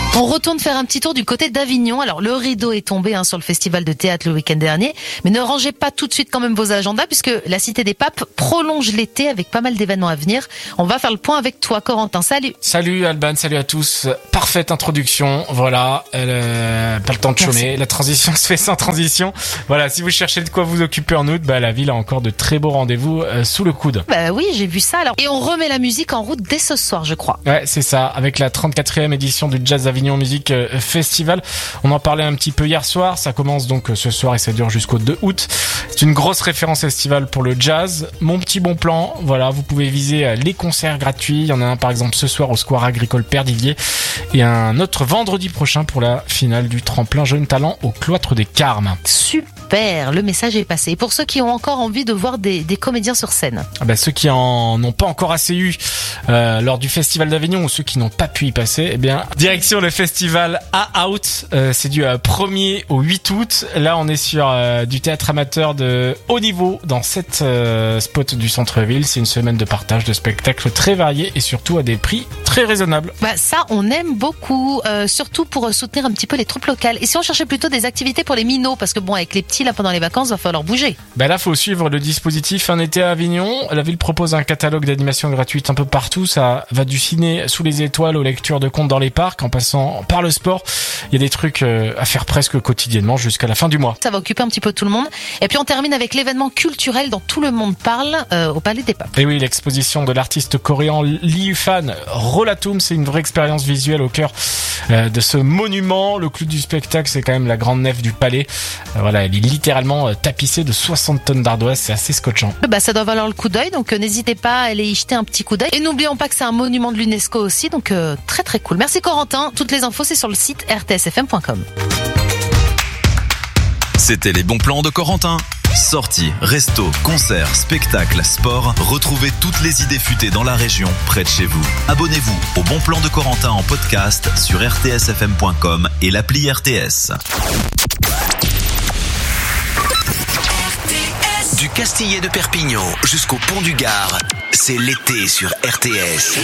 On retourne faire un petit tour du côté d'Avignon. Alors le rideau est tombé sur le festival de théâtre le week-end dernier, mais ne rangez pas tout de suite quand même vos agendas puisque la Cité des Papes prolonge l'été avec pas mal d'événements à venir. On va faire le point avec toi, Corentin. Salut. Salut Alban, salut à tous. Parfaite introduction. Voilà, pas le temps de chômer. Merci. La transition se fait sans transition. Voilà, si vous cherchez de quoi vous occuper en août, la ville a encore de très beaux rendez-vous sous le coude. Oui, j'ai vu ça. Alors, et on remet la musique en route dès ce soir, je crois. Ouais, c'est ça. Avec la 34e édition du Jazz Avignon Music Festival. On en parlait un petit peu hier soir. Ça commence donc ce soir et ça dure jusqu'au 2 août. C'est une grosse référence estivale pour le jazz. Mon petit bon plan. Voilà, vous pouvez viser les concerts gratuits. Il y en a un par exemple ce soir au Square Agricole Perdivier et un autre vendredi prochain pour la finale du tremplin Jeunes Talents au Cloître des Carmes. Super, le message est passé. Et pour ceux qui ont encore envie de voir des comédiens sur scène, ceux qui en ont pas encore assez eu lors du Festival d'Avignon ou ceux qui n'ont pas pu y passer, direction le festival A Out. C'est du 1er au 8 août. Là, on est sur du théâtre amateur de haut niveau dans 7 spots du centre-ville. C'est une semaine de partage de spectacles très variés et surtout à des prix très raisonnables. Ça, on aime beaucoup, surtout pour soutenir un petit peu les troupes locales. Et si on cherchait plutôt des activités pour les minots, parce que avec les petits là pendant les vacances, va falloir bouger. Là, faut suivre le dispositif Un été à Avignon. La ville propose un catalogue d'animation gratuite un peu partout. Ça va du ciné sous les étoiles aux lectures de contes dans les parcs, en passant par le sport. Il y a des trucs à faire presque quotidiennement jusqu'à la fin du mois. Ça va occuper un petit peu tout le monde. Et puis on termine avec l'événement culturel dont tout le monde parle au Palais des Papes. Et oui, l'exposition de l'artiste coréen Lee Fan Rolatum, c'est une vraie expérience visuelle au cœur de ce monument. Le clou du spectacle, c'est quand même la grande nef du palais. Voilà, elle est littéralement tapissée de 60 tonnes d'ardoise, c'est assez scotchant. Ça doit valoir le coup d'œil, donc n'hésitez pas à aller y jeter un petit coup d'œil. Et n'oublions pas que c'est un monument de l'UNESCO aussi, donc très très cool. Merci Corentin, toutes les infos c'est sur le site rtsfm.com. C'était les bons plans de Corentin. Sorties, restos, concerts, spectacles, sport, retrouvez toutes les idées futées dans la région, près de chez vous. Abonnez-vous au Bon Plan de Corentin en podcast sur rtsfm.com et l'appli RTS. Du Castillet de Perpignan jusqu'au Pont du Gard, c'est l'été sur RTS.